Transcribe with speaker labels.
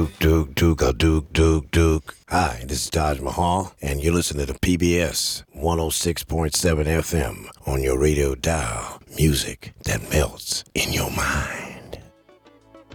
Speaker 1: Duke. Hi, this is Taj Mahal, and you're listening to PBS 106.7 FM on your radio dial. Music that melts in your mind.